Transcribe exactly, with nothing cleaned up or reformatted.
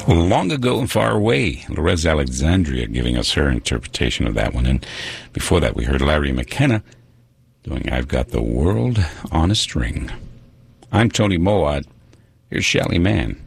Long Ago and Far Away, Lorez Alexandria giving us her interpretation of that one. And before that, we heard Larry McKenna doing I've Got the World on a String. I'm Tony Mowatt. Here's Shelly Manne.